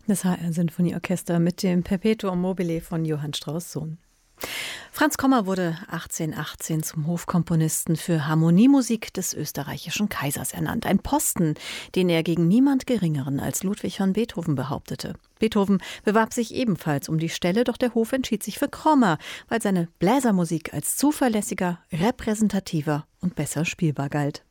Das HR-Sinfonieorchester mit dem Perpetuum mobile von Johann Strauss Sohn. Franz Kommer wurde 1818 zum Hofkomponisten für Harmoniemusik des österreichischen Kaisers ernannt. Ein Posten, den er gegen niemand Geringeren als Ludwig van Beethoven behauptete. Beethoven bewarb sich ebenfalls um die Stelle, doch der Hof entschied sich für Kommer, weil seine Bläsermusik als zuverlässiger, repräsentativer und besser spielbar galt.